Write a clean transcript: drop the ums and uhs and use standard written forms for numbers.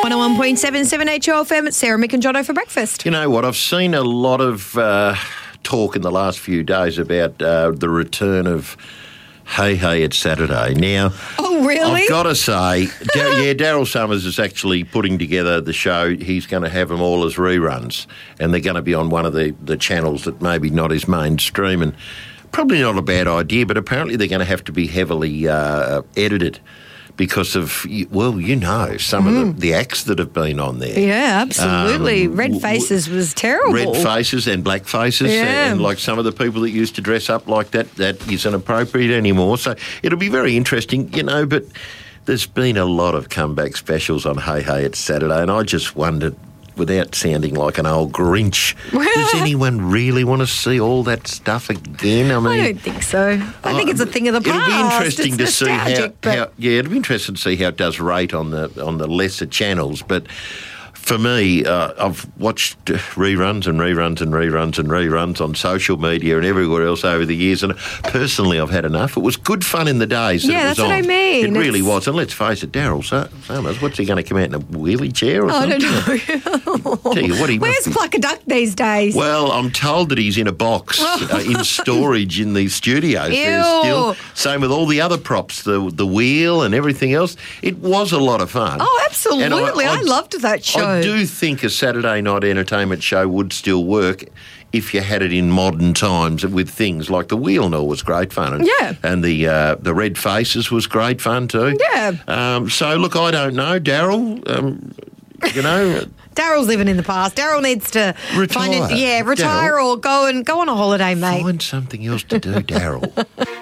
101.77 HOFM. It's Sarah, Mick and Jono for breakfast. You know what? I've seen a lot of talk in the last few days about the return of Hey Hey It's Saturday. Now, Oh, really? I've got to say, Daryl Summers is actually putting together the show. He's going to have them all as reruns, and they're going to be on one of the channels that maybe not is mainstream, and probably not a bad idea, but apparently they're going to have to be heavily edited because of, well, you know, some of the acts that have been on there. Yeah, absolutely. Red Faces was terrible. Red faces and black faces, Yeah. and like some of the people that used to dress up like that isn't appropriate anymore. So it'll be very interesting, you know, but there's been a lot of comeback specials on Hey Hey It's Saturday, and I just wondered, without sounding like an old Grinch, does anyone really want to see all that stuff again? I mean, I don't think so. I think it's a thing of the past. It'll be interesting It's to see nostalgic, but it'll be interesting to see how it does rate on the lesser channels. But for me, I've watched reruns and reruns and reruns and reruns on social media and everywhere else over the years, and personally, I've had enough. It was good fun in the days that Yeah, it was that's what on. I mean. It really was. And let's face it, Daryl Summers, what's he going to come out in a wheelie chair or I something? don't know. Tell you what, he Where's must be. Pluck-a-Duck these days? Well, I'm told that he's in a box in storage in the studios. There's Ew. still, same with all the other props, the wheel and everything else. It was a lot of fun. Oh, absolutely. And I loved that show. I do think a Saturday night entertainment show would still work if you had it in modern times with things like the wheel and all was great fun. And, Yeah. And the Red Faces was great fun too. Yeah. So, look, I don't know, Daryl, you know... Daryl's living in the past. Daryl needs to Retire. retire Daryl. or go on a holiday, mate. Find something else to do, Daryl.